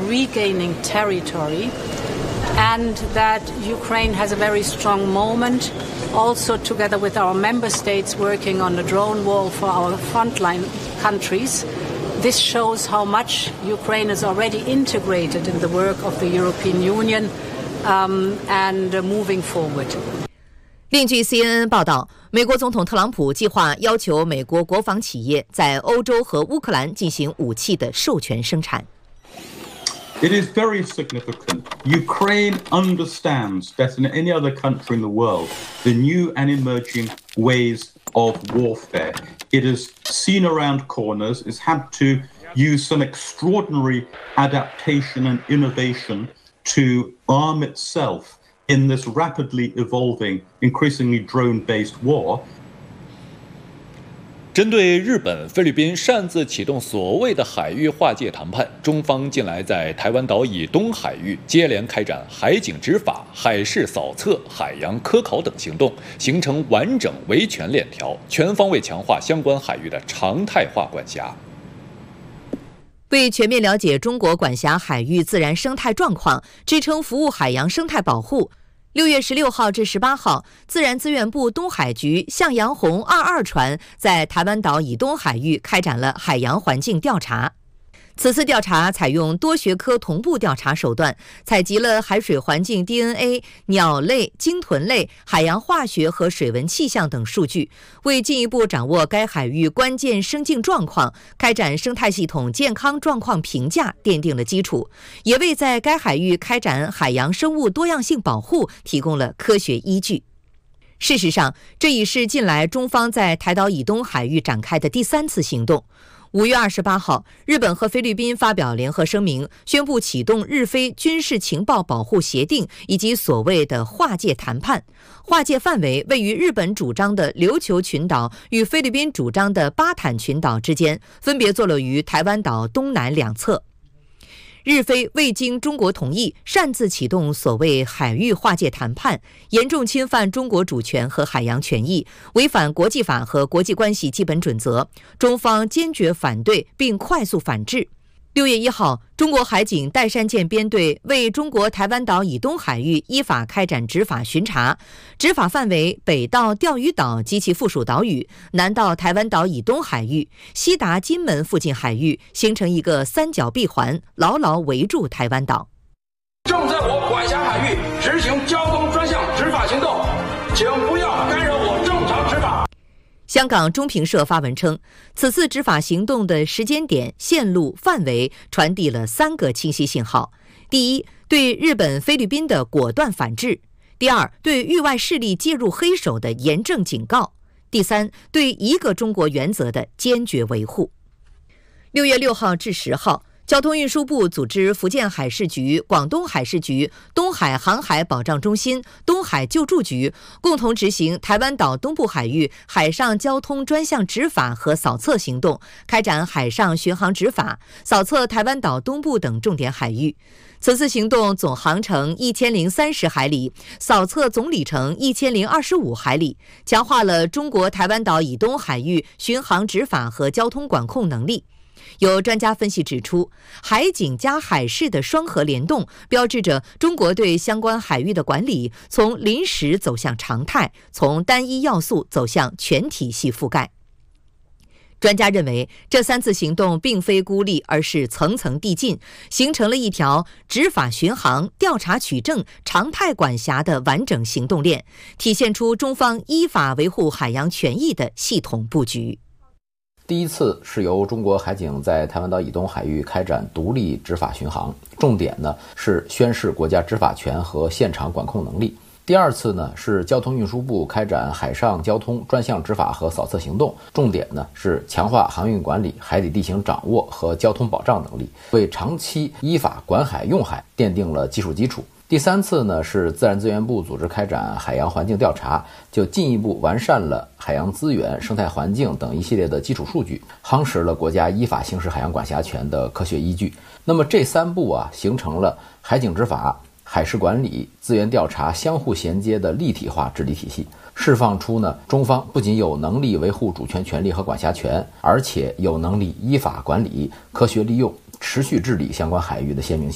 regaining territory, and that Ukraine has a very strong moment, also together with our member states working on the drone wall for our frontline countries. This shows how much Ukraine is already integrated in the work of the European Union and moving forward. 另据 CNN 报道，美国总统特朗普计划要求美国国防企业在欧洲和乌克兰进行武器的授权生产。 It is very significant. Ukraine understands better than any other country in the world the new and emerging ways of warfare. It has seen around corners, it's had to use some extraordinary adaptation and innovation to arm itself in this rapidly evolving, increasingly drone-based war. 针对日本、菲律宾擅自启动所谓的海域划界谈判，中方近来在台湾岛以东海域接连开展海警执法、海事扫测、海洋科考等行动，形成完整维权链条，全方位强化相关海域的常态化管辖。 为全面了解中国管辖海域自然生态状况，支撑服务海洋生态保护，6月16号至18号，自然资源部东海局向阳红22船在台湾岛以东海域开展了海洋环境调查。此次调查采用多学科同步调查手段，采集了海水环境 DNA、鸟类、鲸豚类、海洋化学和水文气象等数据，为进一步掌握该海域关键生境状况，开展生态系统健康状况评价奠定了基础，也为在该海域开展海洋生物多样性保护提供了科学依据。事实上，这已是近来中方在台岛以东海域展开的第3次行动。5月28号，日本和菲律宾发表联合声明，宣布启动日菲军事情报保护协定以及所谓的划界谈判。划界范围位于日本主张的琉球群岛与菲律宾主张的巴坦群岛之间，分别坐落于台湾岛东南两侧。日菲未经中国同意擅自启动所谓海域划界谈判，严重侵犯中国主权和海洋权益，违反国际法和国际关系基本准则，中方坚决反对并快速反制。6月1号，中国海警岱山舰编队为中国台湾岛以东海域依法开展执法巡查，执法范围北到钓鱼岛及其附属岛屿，南到台湾岛以东海域，西达金门附近海域，形成一个三角闭环，牢牢围住台湾岛。 正在我管辖海域执行交通专项执法行动，请不要干扰我正常执法。 香港中评社发文称，此次执法行动的时间点、线路、范围传递了3个清晰信号：第一，对日本、菲律宾的果断反制；第二，对域外势力介入黑手的严正警告；第三，对一个中国原则的坚决维护。6月6号至10号，交通运输部组织福建海事局、广东海事局、东海航海保障中心、东海救助局共同执行台湾岛东部海域海上交通专项执法和扫测行动，开展海上巡航执法，扫测台湾岛东部等重点海域。此次行动总航程1030海里，扫测总里程1025海里，强化了中国台湾岛以东海域巡航执法和交通管控能力。有专家分析指出，海警加海事的双核联动，标志着中国对相关海域的管理从临时走向常态，从单一要素走向全体系覆盖。专家认为，这3次行动并非孤立，而是层层递进，形成了一条执法巡航、调查取证、常态管辖的完整行动链，体现出中方依法维护海洋权益的系统布局。 第一次是由中国海警在台湾岛以东海域开展独立执法巡航，重点呢是宣示国家执法权和现场管控能力。第二次呢是交通运输部开展海上交通专项执法和扫测行动，重点呢是强化航运管理、海底地形掌握和交通保障能力，为长期依法管海用海奠定了技术基础。第3次呢是自然资源部组织开展海洋环境调查，就进一步完善了海洋资源、生态环境等一系列的基础数据，夯实了国家依法行使海洋管辖权的科学依据。那么这3步形成了海警执法、海事管理、资源调查相互衔接的立体化治理体系，释放出中方不仅有能力维护主权权利和管辖权，而且有能力依法管理、科学利用、持续治理相关海域的鲜明